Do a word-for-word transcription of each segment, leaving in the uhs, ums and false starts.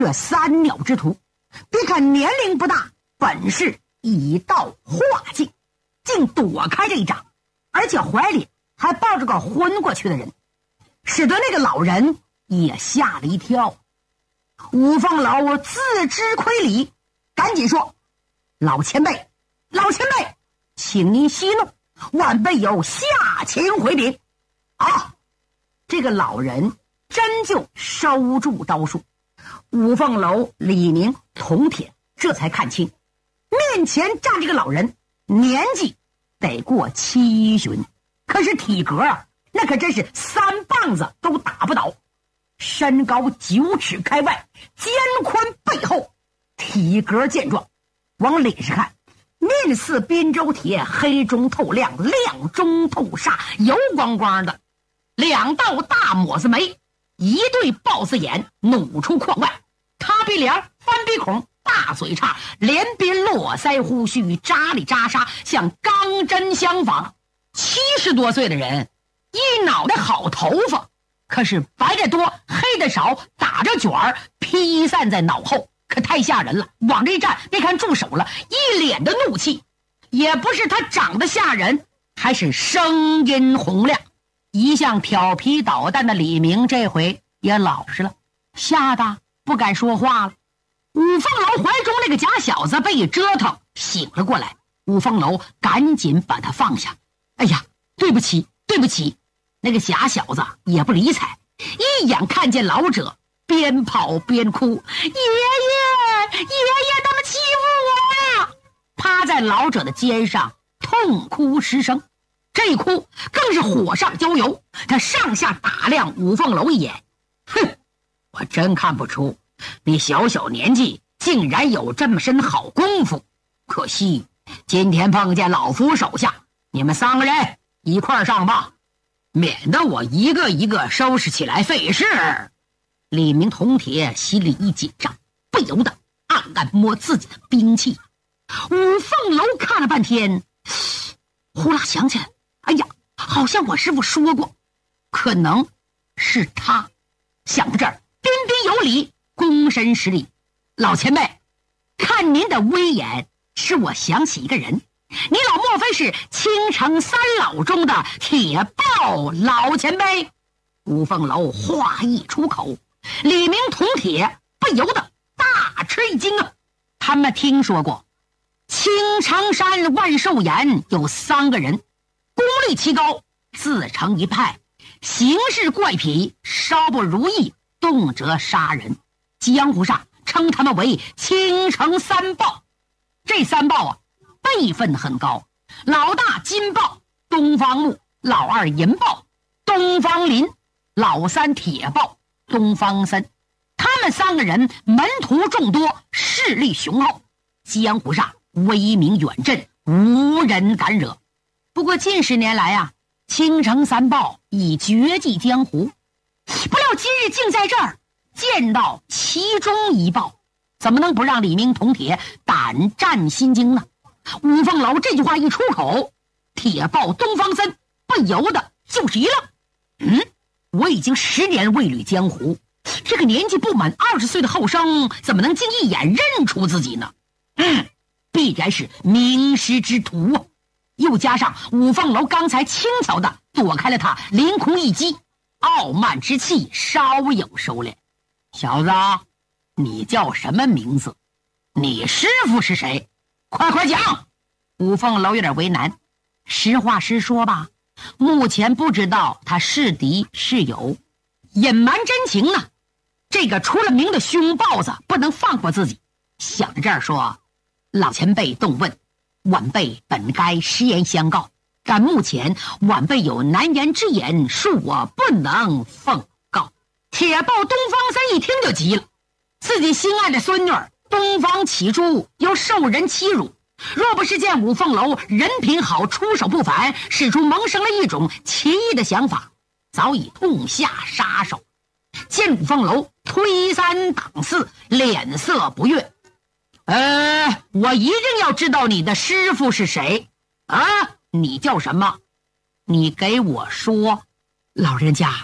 这三鸟之徒，别看年龄不大，本事已到化境，竟躲开这一掌，而且怀里还抱着个昏过去的人，使得那个老人也吓了一跳。五凤楼自知亏礼，赶紧说：“老前辈，老前辈，请您息怒，晚辈有下情回禀。”啊，这个老人真就收住刀术。五凤楼、李明、铜铁这才看清，面前站这个老人年纪得过七旬，可是体格啊，那可真是三棒子都打不倒。身高九尺开外，肩宽背厚，体格健壮。往脸上看，面似滨州铁，黑中透亮，亮中透煞，油光光的。两道大抹子眉，一对豹子眼努出眶外，塌鼻梁，翻鼻孔，大嘴叉，连鬓络腮胡须扎里扎沙，像钢针相仿。七十多岁的人，一脑袋好头发，可是白的多，黑的少，打着卷儿披散在脑后，可太吓人了。往这一站，别看住手了，一脸的怒气。也不是他长得吓人，还是声音洪亮。一向调皮捣蛋的李明这回也老实了，吓得不敢说话了。五凤楼怀中那个假小子被一折腾醒了过来，五凤楼赶紧把他放下。哎呀，对不起对不起。那个假小子也不理睬，一眼看见老者，边跑边哭：“爷爷，爷爷，他们欺负我呀！”趴在老者的肩上痛哭失声。这一哭更是火上浇油，他上下打量五凤楼一眼：“哼，我真看不出你小小年纪竟然有这么身好功夫。可惜今天碰见老夫手下，你们三个人一块儿上吧，免得我一个一个收拾起来费事。”李明铜铁心里一紧张，不由得暗暗摸自己的兵器。五凤楼看了半天，呼啦想起来，哎呀，好像我师父说过，可能是他。想到这儿，彬彬有礼，躬身施礼：“老前辈，看您的威严，使我想起一个人。你老莫非是青城三老中的铁豹老前辈？”五凤楼话一出口，李明铜铁不由得大吃一惊啊！他们听说过青城山万寿岩有三个人，功力奇高，自成一派，行事怪痞，稍不如意动辄杀人，江湖上称他们为青城三豹。这三豹啊，辈分很高，老大金豹，东方木；老二银豹，东方林；老三铁豹，东方森。他们三个人门徒众多，势力雄厚，江湖上威名远震，无人敢惹。不过近十年来啊，青城三豹已绝迹江湖，不料今日竟在这儿见到其中一豹，怎么能不让李明铜铁胆战心惊呢？五凤楼这句话一出口，铁豹东方森不由得就是一愣。嗯，我已经十年未履江湖，这个年纪不满二十岁的后生怎么能竟一眼认出自己呢？嗯，必然是名师之徒啊！又加上五凤楼刚才轻巧的躲开了他凌空一击，傲慢之气稍有收敛。小子，你叫什么名字？你师父是谁？快快讲！五凤楼有点为难，实话实说吧，目前不知道他是敌是友，隐瞒真情呢。这个出了名的凶豹子不能放过自己。想着这儿说：“老前辈动问，晚辈本该实言相告，但目前晚辈有难言之隐，恕我不能奉告。”铁豹东方森一听就急了，自己心爱的孙女东方启珠又受人欺辱，若不是见五凤楼人品好，出手不凡，使出萌生了一种奇异的想法，早已痛下杀手。见五凤楼推三挡四，脸色不悦：“呃，我一定要知道你的师父是谁啊？你叫什么？你给我说。”老人家，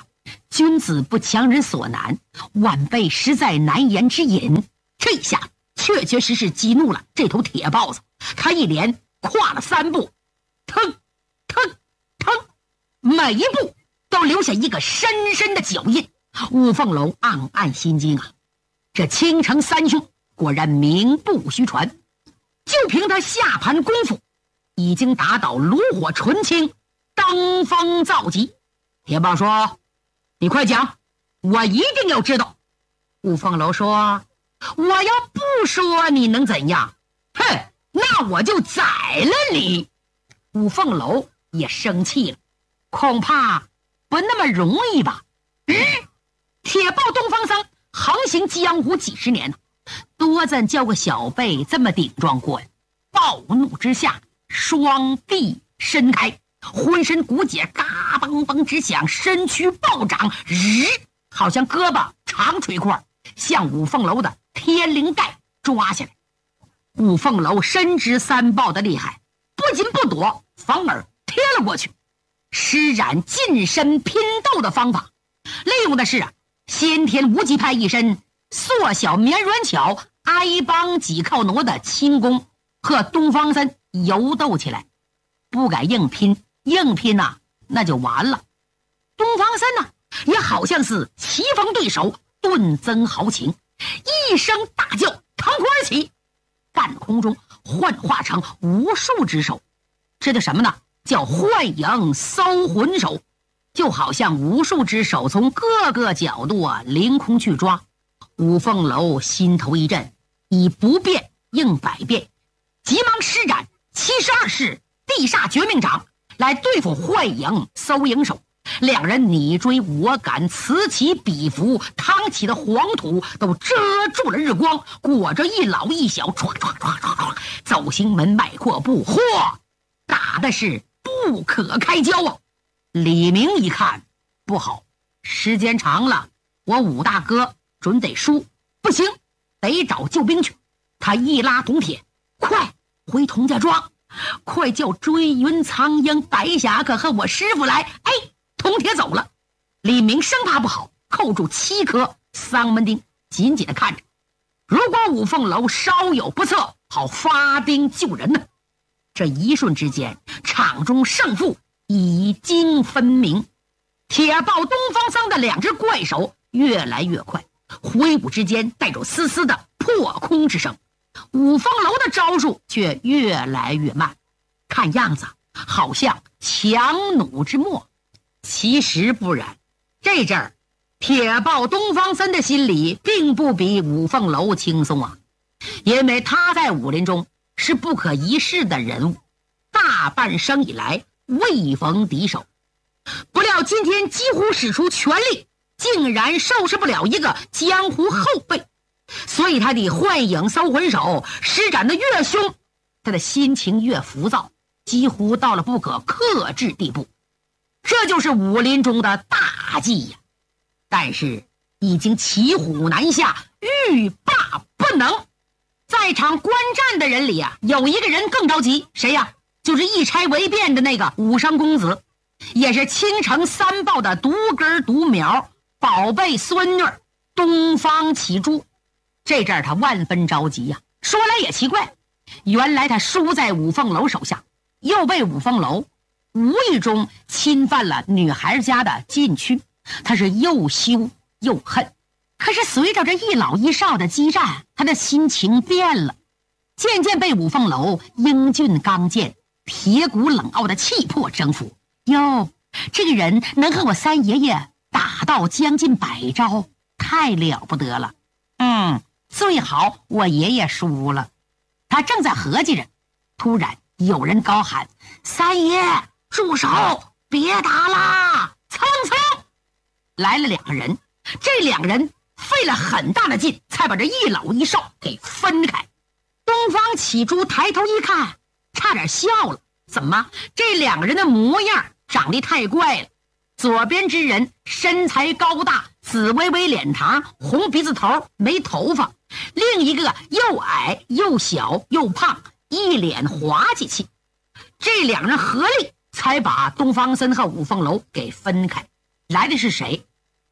君子不强人所难，晚辈实在难言之隐。这一下确确实实激怒了这头铁豹子，他一连跨了三步，腾腾腾，每一步都留下一个深深的脚印。五凤楼暗暗心惊啊，这青城三兄果然名不虚传，就凭他下盘功夫，已经达到炉火纯青，登峰造极。铁豹说：“你快讲，我一定要知道。”五凤楼说：“我要不说，你能怎样？哼，那我就宰了你。”五凤楼也生气了，恐怕不那么容易吧。嗯，铁豹东方桑横行江湖几十年了，多咱叫个小辈这么顶撞过呀！暴怒之下，双臂伸开，浑身骨节嘎嘣嘣直响，身躯暴涨，日，好像胳膊长锤块，向五凤楼的天灵盖抓下来。五凤楼深知三豹的厉害，不仅不躲，反而贴了过去，施展近身拼斗的方法，利用的是啊先天无极派一身缩小绵软巧、挨帮挤靠挪的轻功，和东方森游斗起来。不敢硬拼，硬拼呐、啊、那就完了。东方森呢、啊、也好像是棋逢对手，顿增豪情，一声大叫腾空而起，半空中幻化成无数只手。这叫什么呢？叫幻影搜魂手，就好像无数只手从各个角度啊凌空去抓。五凤楼心头一震，以不变应百变，急忙施展七十二式地煞绝命掌来对付幻影搜影手。两人你追我赶，此起彼伏，趟起的黄土都遮住了日光，裹着一老一小，唰唰唰唰唰，走行门迈阔步，嚯，打的是不可开交啊！李明一看不好，时间长了，我武大哥准得输，不行，得找救兵去。他一拉铜铁，快回童家庄，快叫追云苍鹰、白侠客和我师傅来。哎，铜铁走了，李明生怕不好，扣住七颗丧门钉，紧紧的看着。如果五凤楼稍有不测，好发兵救人呢。这一瞬之间，场中胜负已经分明。铁豹东方桑的两只怪手越来越快，挥舞之间带着丝丝的破空之声。五凤楼的招数却越来越慢，看样子好像强弩之末。其实不然，这阵儿铁豹东方森的心里并不比五凤楼轻松啊，因为他在武林中是不可一世的人物，大半生以来未逢敌手，不料今天几乎使出全力，竟然收拾不了一个江湖后辈，所以他的幻影搜魂手施展的越凶，他的心情越浮躁，几乎到了不可克制地步。这就是武林中的大忌呀！但是已经骑虎难下，欲罢不能。在场观战的人里啊，有一个人更着急，谁呀？就是一拆为变的那个武商公子，也是青城三豹的独根独苗，宝贝孙女东方启珠。这阵儿他万分着急呀、啊。说来也奇怪，原来他输在五凤楼手下，又被五凤楼无意中侵犯了女孩家的禁区，他是又羞又恨。可是随着这一老一少的激战，他的心情变了，渐渐被五凤楼英俊刚健、铁骨冷傲的气魄征服。哟，这个人能和我三爷爷打到将近百招，太了不得了。嗯，最好我爷爷输了。他正在合计着，突然有人高喊：“三爷，住手！别打啦！”蹭蹭来了两个人，这两个人费了很大的劲，才把这一老一少给分开。东方启珠抬头一看，差点笑了。怎么，这两个人的模样长得太怪了？左边之人身材高大，紫微微脸膛，红鼻子头，没头发；另一个又矮又小又胖，一脸滑稽气。这两人合力才把东方森和五凤楼给分开。来的是谁？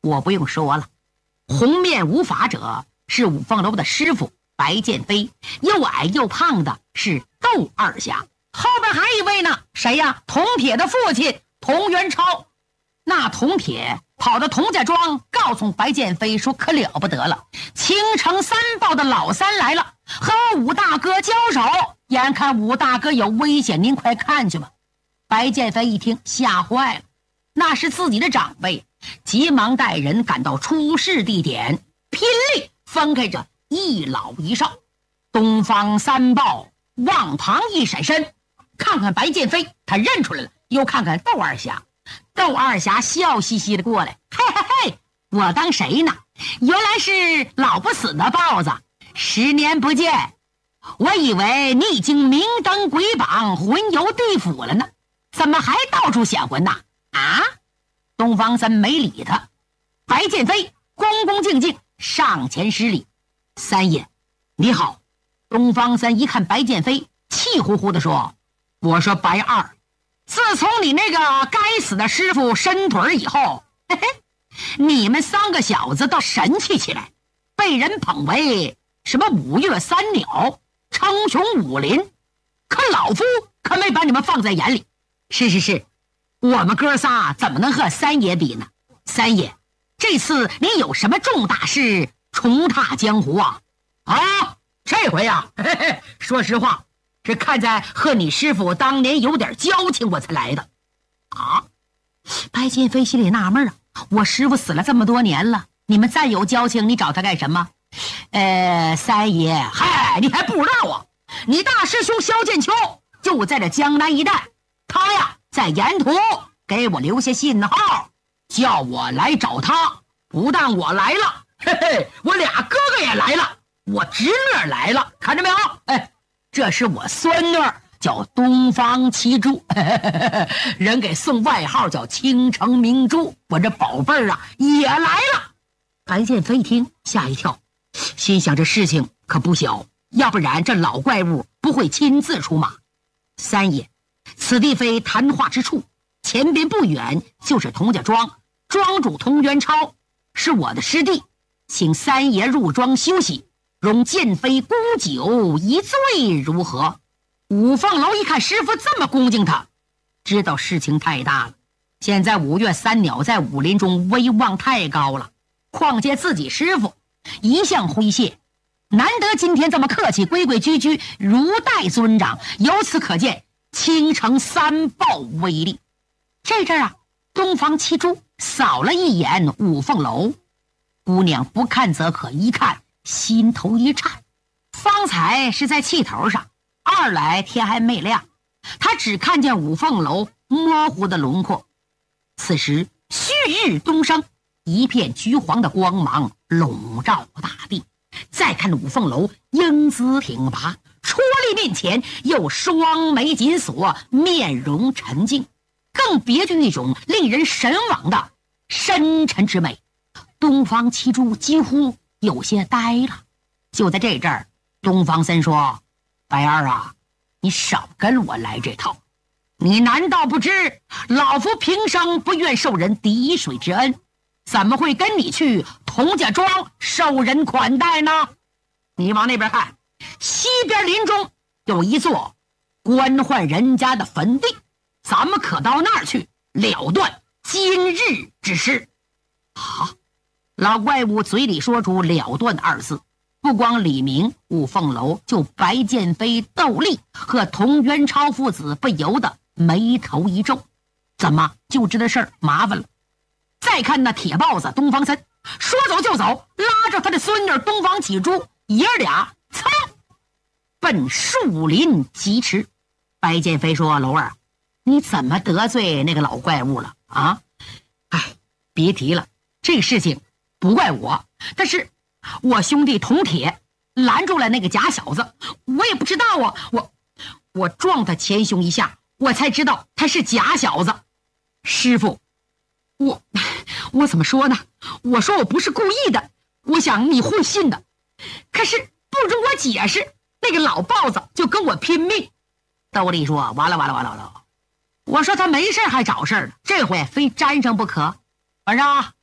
我不用说了，红面无法者是五凤楼的师傅白剑飞，又矮又胖的是窦二侠，后边还一位呢，谁呀？铜铁的父亲童元超。那铜铁跑到童家庄，告诉白剑飞说可了不得了，青城三豹的老三来了，和武大哥交手，眼看武大哥有危险，您快看去吧。白剑飞一听吓坏了，那是自己的长辈，急忙带人赶到出事地点，拼力分开着一老一少。东方三豹往旁一闪身，看看白剑飞，他认出来了，又看看窦二侠。窦二侠笑嘻嘻的过来，嘿嘿嘿，我当谁呢？原来是老不死的豹子，十年不见，我以为你已经明灯鬼榜，魂游地府了呢，怎么还到处显魂呐？啊！东方三没理他，白剑飞恭恭敬敬上前施礼，三爷你好。东方三一看白剑飞，气呼呼地说，我说白二，自从你那个该死的师傅伸腿以后，嘿嘿，你们三个小子倒神气起来，被人捧为什么五岳三鸟，称雄武林，可老夫可没把你们放在眼里。是是是，我们哥仨怎么能和三爷比呢？三爷，这次你有什么重大事重踏江湖啊？啊，这回啊，嘿嘿，说实话，是看在和你师傅当年有点交情我才来的。啊！白剑飞心里纳闷啊，我师傅死了这么多年了，你们再有交情，你找他干什么？呃，三爷，嗨，你还不知道啊？你大师兄萧剑秋就在这江南一带，他呀在沿途给我留下信号，叫我来找他。不但我来了，嘿嘿，我俩哥哥也来了，我侄女来了，看着没有？哎，这是我孙女，叫东方七珠，人给送外号叫青城明珠。我这宝贝儿啊也来了。白剑飞一听吓一跳，心想这事情可不小，要不然这老怪物不会亲自出马。三爷，此地非谈话之处，前边不远就是童家庄，庄主童元超是我的师弟，请三爷入庄休息，容剑飞沽酒一醉如何？五凤楼一看师傅这么恭敬他，知道事情太大了。现在五岳三鸟在武林中威望太高了，况且自己师傅一向诙谐，难得今天这么客气，规规矩矩，如待尊长，由此可见青城三豹威力。这阵啊，东方七珠扫了一眼五凤楼，姑娘不看则可，一看心头一颤。方才是在气头上，二来天还没亮，他只看见五凤楼模糊的轮廓。此时旭日东升，一片橘黄的光芒笼罩大地。再看五凤楼英姿挺拔，矬立面前又双眉紧锁，面容沉静，更别具一种令人神往的深沉之美。东方七珠几乎有些呆了。就在这阵儿，东方森说，白二啊，你少跟我来这套，你难道不知老夫平生不愿受人滴水之恩，怎么会跟你去童家庄受人款待呢？你往那边看，西边林中有一座官宦人家的坟地，咱们可到那儿去了断今日之事。啊！老怪物嘴里说出了断二字，不光李明、五凤楼，就白剑飞、窦立和童元超父子不由得眉头一皱，怎么就知道事儿麻烦了。再看那铁豹子东方森，说走就走，拉着他的孙女东方启珠，爷儿俩噌奔树林疾驰。白剑飞说，楼儿，你怎么得罪那个老怪物了啊？哎，别提了，这个事情不怪我，但是我兄弟铜铁拦住了那个假小子，我也不知道啊，我我撞他前胸一下，我才知道他是假小子。师傅，我我怎么说呢？我说我不是故意的，我想你会信的。可是不容我解释，那个老豹子就跟我拼命。窦立说，完了完了完了完了，我说他没事还找事儿呢，这回非沾上不可。反正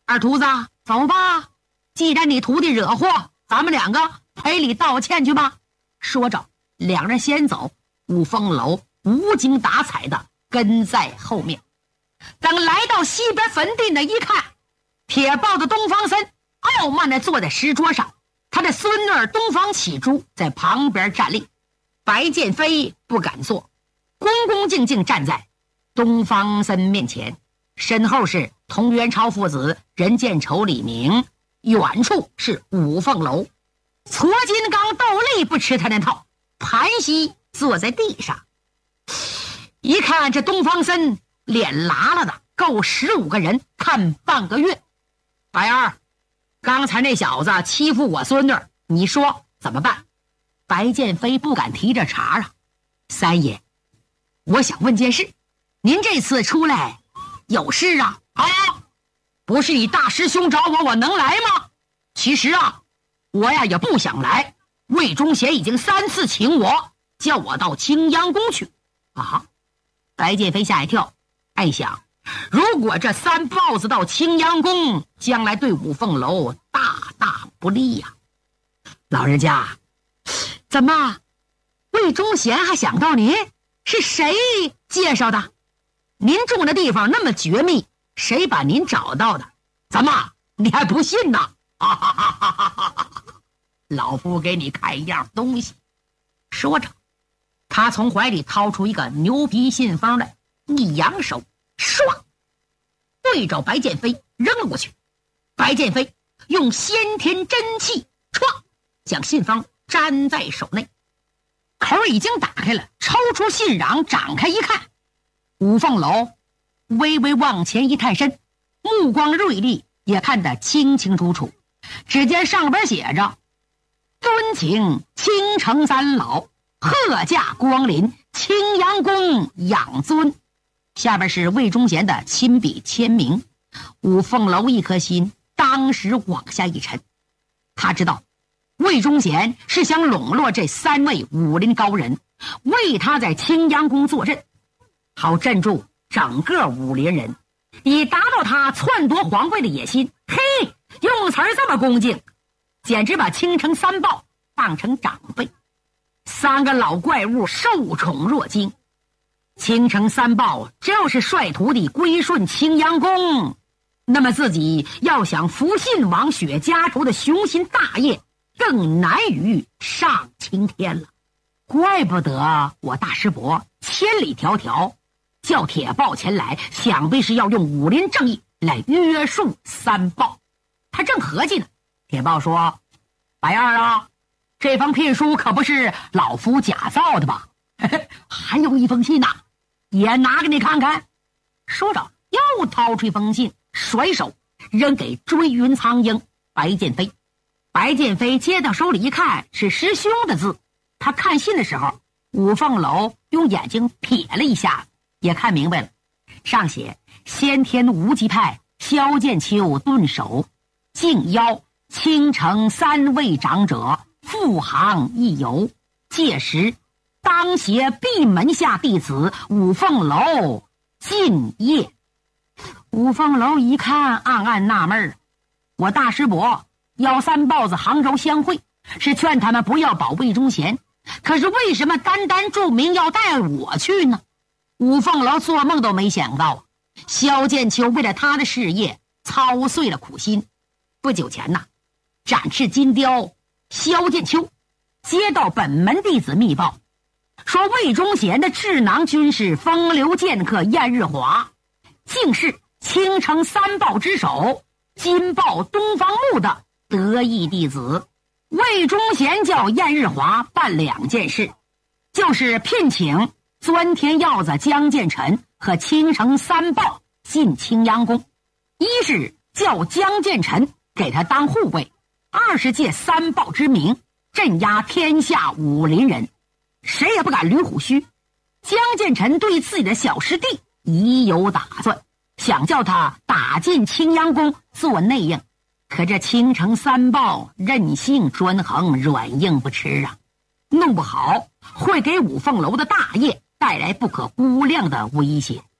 二秃子，走吧，既然你徒弟惹祸，咱们两个赔礼道歉去吧。说着，两人先走，五凤楼无精打采的跟在后面。等来到西边坟地呢，一看，铁豹的东方森傲慢的坐在石桌上，他的孙女东方启珠在旁边站立。白剑飞不敢坐，恭恭敬敬站在东方森面前，身后是童元超父子、任剑仇、李明，远处是五凤楼。矬金刚斗笠不吃他那套，盘膝坐在地上。一看这东方森脸拉拉的，够十五个人看半个月。白二，刚才那小子欺负我孙女，你说怎么办？白剑飞不敢提这茬啊。三爷，我想问件事，您这次出来有事啊？啊，不是你大师兄找我，我能来吗？其实啊，我呀也不想来。魏忠贤已经三次请我，叫我到青阳宫去。啊！白剑飞吓一跳，暗想：如果这三豹子到青阳宫，将来对五凤楼大大不利呀、啊！老人家，怎么魏忠贤还想到您？是谁介绍的？您住的地方那么绝密，谁把您找到的？怎么你还不信呢？哈哈哈哈哈哈！老夫给你看一样东西。说着，他从怀里掏出一个牛皮信封来，一扬手，唰，对着白剑飞扔了过去。白剑飞用先天真气，唰，将信封粘在手内。口已经打开了，抽出信瓤，展开一看，五凤楼微微往前一探身，目光锐利，也看得清清楚楚。只见上边写着：敦请青城三老贺驾光临青阳宫养尊。下边是魏忠贤的亲笔签名。五凤楼一颗心当时往下一沉，他知道魏忠贤是想笼络这三位武林高人，为他在青阳宫坐镇，好镇住整个武林人，以达到他篡夺皇位的野心。嘿，用词儿这么恭敬，简直把青城三豹当成长辈。三个老怪物受宠若惊，青城三豹只要是率徒弟归顺青阳宫，那么自己要想扶信王雪家族的雄心大业，更难于上青天了。怪不得我大师伯千里迢迢叫铁豹前来，想必是要用武林正义来约束三豹。他正合计呢，铁豹说：白二啊，这封聘书可不是老夫假造的吧？还有一封信呐、啊，也拿给你看看。说着又掏出一封信，甩手扔给追云苍鹰白剑飞。白剑飞接到手里一看，是师兄的字。他看信的时候，五凤楼用眼睛瞥了一下，也看明白了。上写先天无极派萧剑秋顿首，敬邀青城三位长者赴杭一游，届时当携闭门下弟子五凤楼进谒。五凤楼一看，暗暗纳闷，我大师伯邀三豹子杭州相会，是劝他们不要保魏忠贤，可是为什么单单注明要带我去呢？五凤楼做梦都没想到，萧剑秋为了他的事业操碎了苦心。不久前呐，展翅金雕萧剑秋接到本门弟子密报，说魏忠贤的智囊军师风流剑客燕日华，竟是青城三豹之首金豹东方木的得意弟子。魏忠贤叫燕日华办两件事，就是聘请钻天鹞子江建臣和青城三豹进青阳宫，一是叫江建臣给他当护卫，二是借三豹之名镇压天下武林人，谁也不敢捋虎须。江建臣对自己的小师弟已有打算，想叫他打进青阳宫做内应，可这青城三豹任性专横，软硬不吃啊，弄不好会给五凤楼的大业带来不可估量的威胁。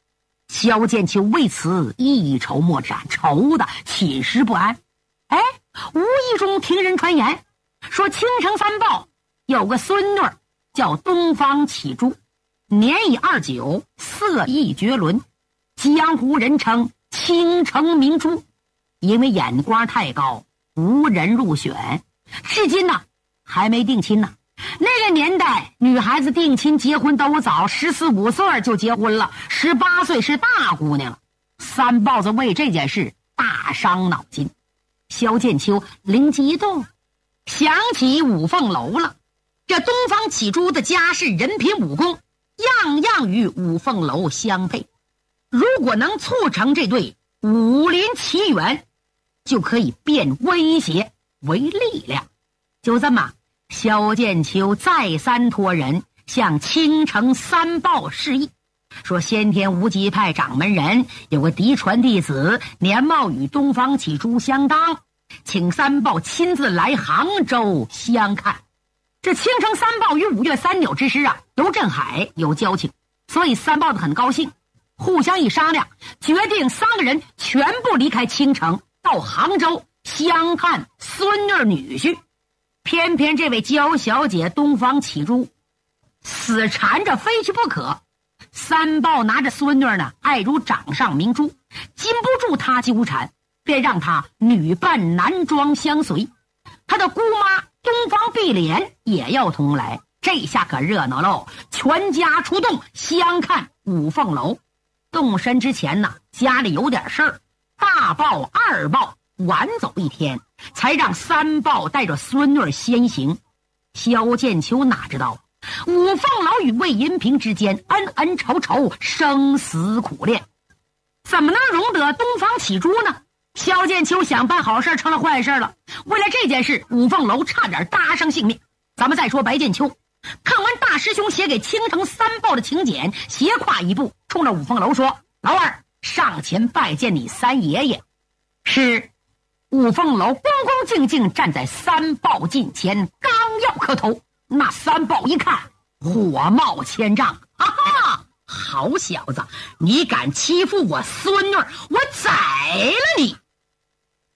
萧剑秋为此一筹莫展，愁得寝食不安。哎，无意中听人传言说青城三豹有个孙女叫东方启珠，年已二九，色艺绝伦，江湖人称青城明珠。因为眼光太高，无人入选，至今呢还没定亲呢。那个年代女孩子定亲结婚都早，十四五岁就结婚了，十八岁是大姑娘了。三豹子为这件事大伤脑筋。萧剑秋灵机一动，想起五凤楼了。这东方启珠的家世、人品、武功，样样与五凤楼相配。如果能促成这对武林奇缘，就可以变威胁为力量。就这么，萧剑秋再三托人向青城三豹示意，说先天无极派掌门人有个嫡传弟子，年貌与东方启珠相当，请三豹亲自来杭州相看。这青城三豹与五岳三鸟之师啊，游镇海有交情，所以三豹子很高兴，互相一商量，决定三个人全部离开青城，到杭州相看孙女女婿。偏偏这位娇小姐东方启珠死缠着非去不可，三豹拿着孙女呢爱如掌上明珠，禁不住她纠缠，便让她女扮男装相随。她的姑妈东方碧莲也要同来，这下可热闹喽，全家出动相看五凤楼。动身之前呢，家里有点事儿，大豹二豹晚走一天，才让三豹带着孙女先行。萧剑秋哪知道五凤楼与魏银平之间恩恩仇仇，生死苦恋，怎么能容得东方启珠呢？萧剑秋想办好事成了坏事了，为了这件事五凤楼差点搭上性命。咱们再说白剑秋，看完大师兄写给青城三豹的请柬，斜跨一步冲着五凤楼说：老二，上前拜见你三爷爷。是。五凤楼恭恭敬敬站在三豹近前，刚要磕头，那三豹一看，火冒千丈，哈哈，好小子，你敢欺负我孙女，我宰了你！